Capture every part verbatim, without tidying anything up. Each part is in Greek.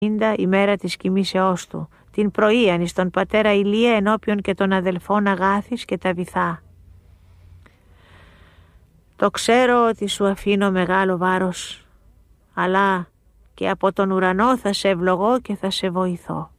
ημέρα της κοιμήσεώς του, την πρωίαν εις τον πατέρα Ηλία ενώπιον και των αδελφών Αγάθης και τα βυθά. Το ξέρω ότι σου αφήνω μεγάλο βάρος, αλλά και από τον ουρανό θα σε ευλογώ και θα σε βοηθώ.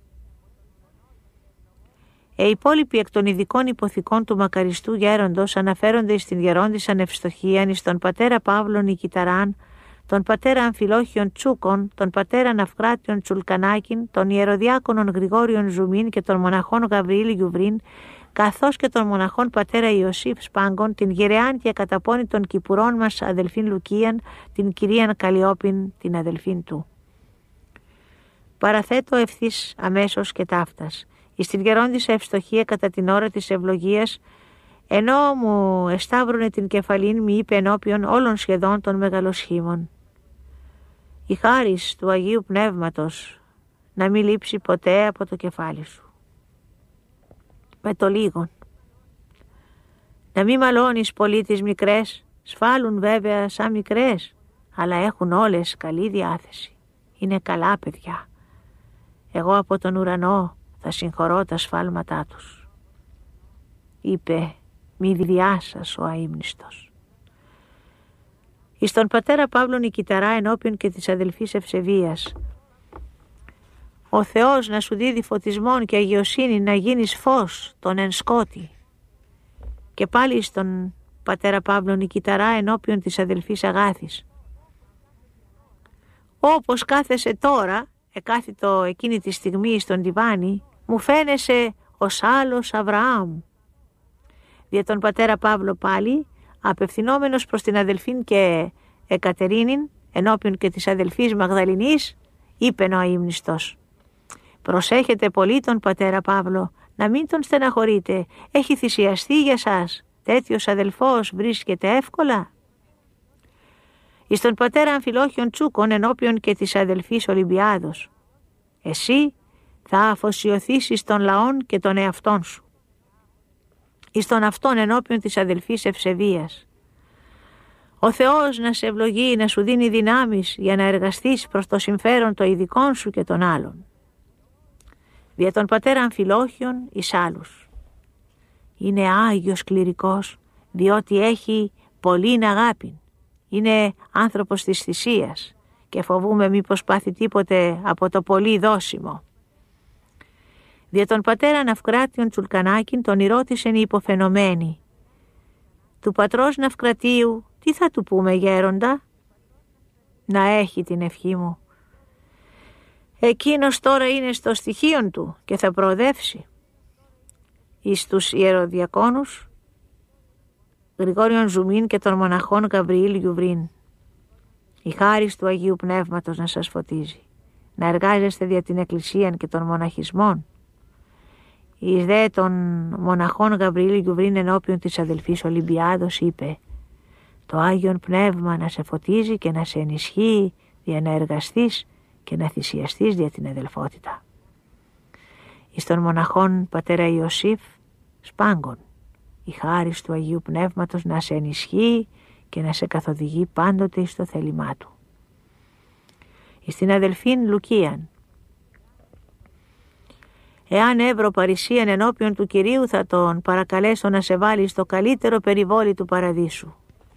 Οι υπόλοιποι εκ των ειδικών υποθηκών του μακαριστού γέροντος αναφέρονται στην γερόντισαν Ευστοχίαν, εις τον πατέρα Παύλον Νικηταράν, τον πατέρα Αμφιλόχιον Τσούκον, τον πατέρα Ναυκράτιον Τσουλκανάκιν, τον ιεροδιάκονον Γρηγόριον Ζουμίν και τον μοναχόν Γαβριήλ Γιουβρίν, καθώς και τον μοναχόν πατέρα Ιωσήφ Σπάγκον, την γερεάντια καταπώνη των Κυπουρών μας αδελφήν Λουκίαν, την κυρίαν Καλλιόπιν, την αδελφήν του. Παραθέτω ευθύς αμέσως και ταύτας. Εις την γερόντισσα Ευστοχία κατά την ώρα της ευλογίας, ενώ μου εσταύρουνε την κεφαλήν, μη είπε ενώπιον όλων σχεδόν των μεγαλοσχήμων. Η χάρις του Αγίου Πνεύματος να μην λείψει ποτέ από το κεφάλι σου. Με το λίγον. Να μην μαλώνεις πολύ τις μικρές, σφάλουν βέβαια σαν μικρές, αλλά έχουν όλες καλή διάθεση. Είναι καλά παιδιά. Εγώ από τον ουρανό θα συγχωρώ τα σφάλματά τους. Είπε μη διάσας ο αείμνηστος. Εις τον πατέρα Παύλο Νικηταρά ενώπιον και της αδελφής Ευσεβίας. Ο Θεός να σου δίδει φωτισμόν και αγιοσύνη να γίνεις φως τον εν σκότη. Και πάλι στον πατέρα Παύλο Νικηταρά ενώπιον της αδελφής Αγάθης. Όπως κάθεσαι τώρα, εκάθιτο εκείνη τη στιγμή στον διβάνι, μου φαίνεσαι ως άλλος Αβραάμ. Δια τον πατέρα Παύλο πάλι, απευθυνόμενος προς την αδελφήν και Εκατερίνην, ενώπιον και της αδελφής Μαγδαληνής, είπεν ο αείμνηστος. Προσέχετε πολύ τον πατέρα Παύλο, να μην τον στεναχωρείτε, έχει θυσιαστεί για σας, τέτοιος αδελφός βρίσκεται εύκολα. Εις τον πατέρα Αμφιλόχιον Τσούκον ενώπιον και της αδελφής Ολυμπιάδος. Εσύ θα αφοσιωθήσεις των λαών και των εαυτών σου. Εις τον αυτόν ενώπιον της αδελφής Ευσεβίας. Ο Θεός να σε ευλογεί, να σου δίνει δυνάμεις για να εργαστείς προς το συμφέρον των ειδικών σου και των άλλων. Δια τον πατέρα Αμφιλόχιον εις άλλους. Είναι άγιος κληρικός, διότι έχει πολλήν αγάπη. Είναι άνθρωπος της θυσίας και φοβούμε μήπως πάθει τίποτε από το πολύ δώσιμο. Δια τον πατέρα Ναυκράτιον Τσουλκανάκιν τον ρώτησεν η υποφαινομένη. Του πατρός Ναυκρατίου τι θα του πούμε γέροντα? Να έχει την ευχή μου. Εκείνος τώρα είναι στο στοιχείον του και θα προοδεύσει. Εις τους ιεροδιακόνους Γρηγόριον Ζουμίν και των μοναχών Γαβριήλ Γιουβρίν. Η χάρις του Αγίου Πνεύματος να σας φωτίζει. Να εργάζεστε δια την Εκκλησίαν και των μοναχισμών. Εις δε των μοναχών Γαβριήλ Γιουβρίν ενώπιον της αδελφής Ολυμπιάδος είπε το Άγιον Πνεύμα να σε φωτίζει και να σε ενισχύει για να εργαστείς και να θυσιαστείς δια την αδελφότητα. Εις των μοναχών πατέρα Ιωσήφ Σπάγκον. Η χάρις του Αγίου Πνεύματος να σε ενισχύει και να σε καθοδηγεί πάντοτε στο θέλημά του. Εις την αδελφήν Λουκίαν. Εάν έβρω παρησίαν ενώπιον του Κυρίου θα τον παρακαλέσω να σε βάλει στο καλύτερο περιβόλι του παραδείσου.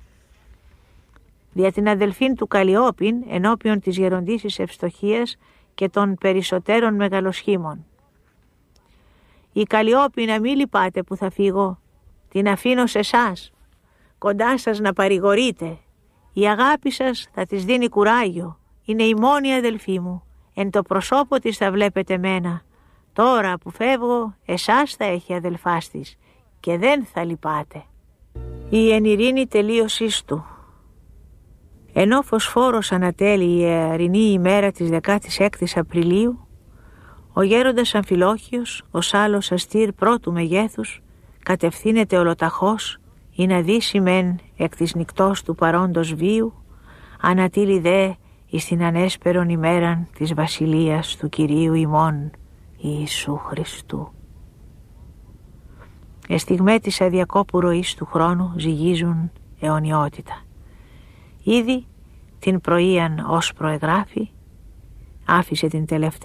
Δια την αδελφήν του Καλλιόπιν ενώπιον της γεροντήσης Ευστοχίας και των περισσότερων μεγαλοσχήμων. Η Καλλιόπιν να μη λυπάτε που θα φύγω, την αφήνω σε εσάς, κοντά σας να παρηγορείτε. Η αγάπη σας θα της δίνει κουράγιο, είναι η μόνη αδελφή μου, εν το προσώπο της θα βλέπετε μένα. Τώρα που φεύγω, εσάς θα έχει αδελφάς της και δεν θα λυπάτε. Η εν ειρήνη τελείωσής του. Ενώ φωσφόρος ανατέλει η ιερινή ημέρα της δεκάτης έκτης Απριλίου, ο γέροντας Αμφιλόχιος, ως άλλος αστήρ πρώτου μεγέθους, κατευθύνεται ολοταχώς ή να δύσει μεν εκ της νυκτός του παρόντος βίου, ανατείλει δε εις την ανέσπερον ημέραν της βασιλείας του Κυρίου ημών Ιησού Χριστού. Εστιγμέ της αδιακόπου ροής του χρόνου ζυγίζουν αιωνιότητα. Ήδη την πρωίαν ως προεγράφει, άφησε την τελευταία